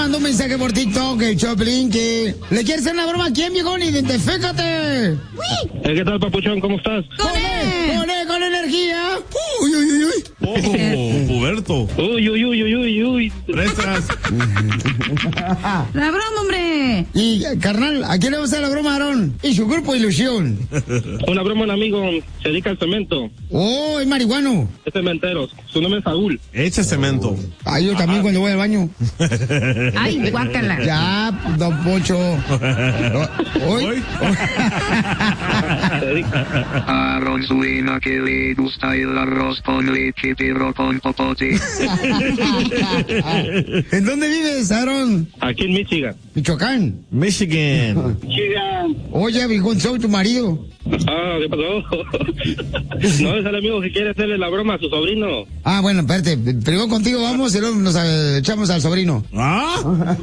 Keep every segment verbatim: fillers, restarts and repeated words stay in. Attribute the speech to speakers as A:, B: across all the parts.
A: mandó un mensaje por TikTok, el Choplin, que le quiere hacer una broma a quién, viejón, identifícate.
B: Eh, ¿Qué tal, papuchón? ¿Cómo estás?
A: ¡Con él! ¡Con él, con energía! ¡Uy, uy, uy, uy!
C: ¡Oh, Puberto!
B: Uy, uy, uy, uy, uy, uy.
C: ¡Prestas!
D: La broma, hombre.
A: Y, carnal, ¿a quién le va a hacer la broma, Aarón? Y su grupo Ilusión.
B: Una broma a un amigo, se dedica al cemento.
A: Oh, es marihuano.
B: Es cementero, su nombre es Saúl.
C: Echa cemento.
A: Ah, yo también cuando voy al baño.
D: Ay, guácala.
A: Ya, don Poncho. Hoy.
C: ¿Hoy?
B: Se dedica.
E: Aaron suena que le gusta el arroz con leche pero con popote.
A: ¿En dónde vives, Aarón?
B: Aquí en Michigan.
A: Michoacán.
C: Michigan.
B: Michigan.
A: Oye, viejón, soy tu marido.
B: Ah, ¿qué pasó? No, es el amigo que quiere hacerle la broma a su sobrino.
A: Ah, bueno, espérate. Primero contigo vamos y luego nos eh, echamos al sobrino.
C: ¿Ah?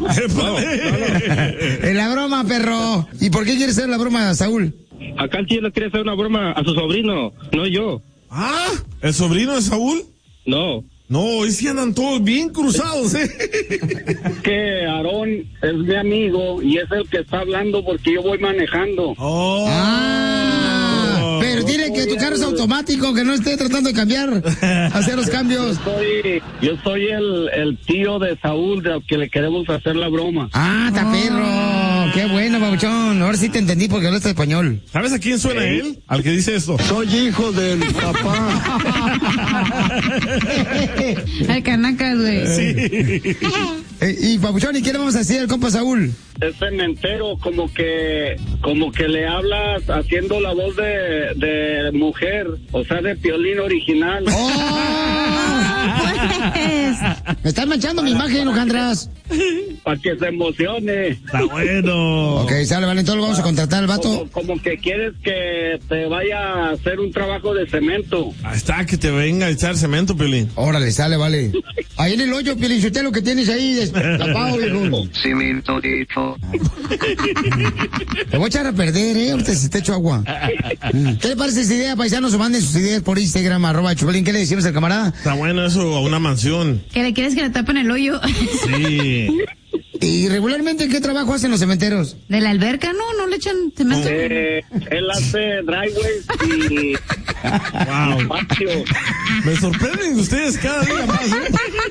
A: En la broma, perro. ¿Y por qué quieres hacer la broma a Saúl?
B: Acá el tío le quiere hacer una broma a su sobrino, no yo.
C: ¿Ah? ¿El sobrino de Saúl?
B: No.
C: No, hoy sí andan todos bien cruzados, ¿eh?
F: Que Aarón es mi amigo y es el que está hablando porque yo voy manejando.
C: Oh.
A: Ah, pero dile que tu carro es automático, que no esté tratando de cambiar, hacer los cambios.
F: Yo soy, yo soy el, el tío de Saúl, de al que le queremos hacer la broma.
A: Ah, está perro. Qué bueno, babuchón. Ahora sí te entendí porque hablaste español.
C: ¿Sabes a quién suena él? Al que dice esto.
F: Soy hijo del papá.
D: Ay, canacas, güey.
C: Sí.
A: Eh, y babuchón, ¿y qué le vamos a decir al compa Saúl?
F: Es cementero, como que, como que le hablas haciendo la voz de, de mujer, o sea, de Piolín original.
A: ¡Oh!
D: Pues.
A: Me estás manchando mi imagen, Ojandras.
F: Para que se emocione.
C: Está bueno.
A: Ok, sale, vale, entonces lo vamos a contratar al vato.
F: Como, como que quieres que te vaya a hacer un trabajo de cemento.
C: Ahí está, que te venga a echar cemento, Piolín.
A: Órale, sale, vale. Ahí en el hoyo, Piolichotelo, lo que tienes ahí destapado, viejo.
E: Cemento de hecho.
A: Te voy a echar a perder, ¿eh? Ahorita se te echo agua. ¿Qué le parece esa idea, paisanos? O manden sus ideas por Instagram, arroba Chupelín. ¿Qué le decimos al camarada?
C: Está bueno eso, a una mansión.
D: ¿Que le quieres que le tapen el hoyo?
C: Sí.
A: ¿Y regularmente qué trabajo hacen los cementeros?
D: ¿De la alberca? No, no le echan cemento.
F: Eh, él hace driveways y
C: Wow.
F: patio.
C: Me sorprenden ustedes cada día más, ¿eh?